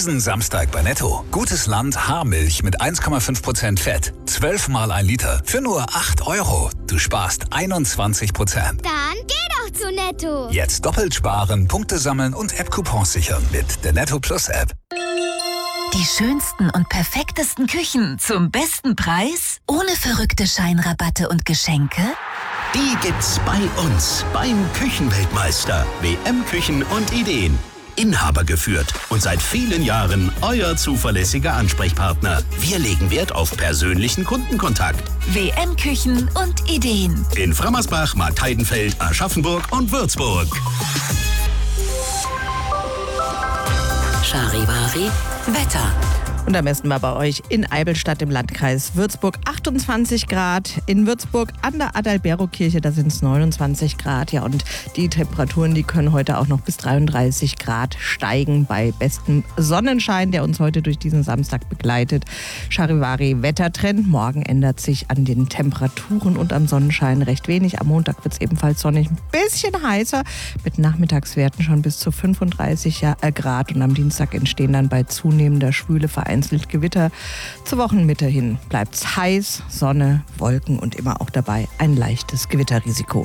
Diesen Samstag bei Netto. Gutes Land Haarmilch mit 1,5% Fett. 12 mal 1 Liter für nur 8 €. Du sparst 21%. Dann geh doch zu Netto. Jetzt doppelt sparen, Punkte sammeln und App-Coupons sichern mit der Netto Plus App. Die schönsten und perfektesten Küchen zum besten Preis? Ohne verrückte Scheinrabatte und Geschenke? Die gibt's bei uns beim Küchenweltmeister. WM Küchen und Ideen. Inhaber geführt und seit vielen Jahren euer zuverlässiger Ansprechpartner. Wir legen Wert auf persönlichen Kundenkontakt. WM Küchen und Ideen. In Frammersbach, Marktheidenfeld, Aschaffenburg und Würzburg. Charivari Wetter. Und am besten mal bei euch in Eivelstadt im Landkreis Würzburg 28 Grad. In Würzburg an der Adalbero-Kirche, da sind es 29 Grad. Ja, und die Temperaturen, die können heute auch noch bis 33 Grad steigen bei bestem Sonnenschein, der uns heute durch diesen Samstag begleitet. Charivari Wettertrend. Morgen ändert sich an den Temperaturen und am Sonnenschein recht wenig. Am Montag wird es ebenfalls sonnig, ein bisschen heißer, mit Nachmittagswerten schon bis zu 35 Grad. Und am Dienstag entstehen dann bei zunehmender Schwüle vereinzelt Gewitter. Zur Wochenmitte hin bleibt es heiß, Sonne, Wolken und immer auch dabei ein leichtes Gewitterrisiko.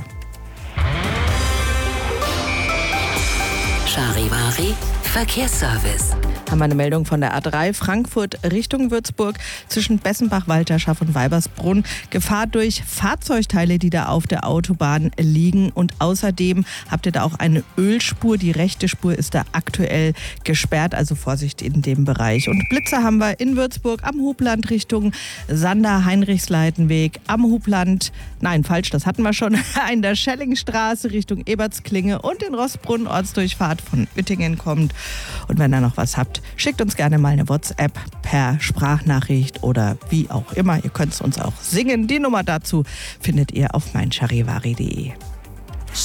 Charivari Verkehrsservice. Haben wir eine Meldung von der A3 Frankfurt Richtung Würzburg zwischen Bessenbach, Walterschaff und Weibersbrunn. Gefahr durch Fahrzeugteile, die da auf der Autobahn liegen. Und außerdem habt ihr da auch eine Ölspur. Die rechte Spur ist da aktuell gesperrt, also Vorsicht in dem Bereich. Und Blitzer haben wir in Würzburg am Hubland Richtung Sander-Heinrichsleitenweg, am Hubland, nein, falsch, das hatten wir schon, in der Schellingstraße Richtung Ebertsklinge und in Rossbrunn, Ortsdurchfahrt von Uettingen kommt. Und wenn ihr noch was habt, schickt uns gerne mal eine WhatsApp per Sprachnachricht oder wie auch immer. Ihr könnt es uns auch singen. Die Nummer dazu findet ihr auf meincharivari.de.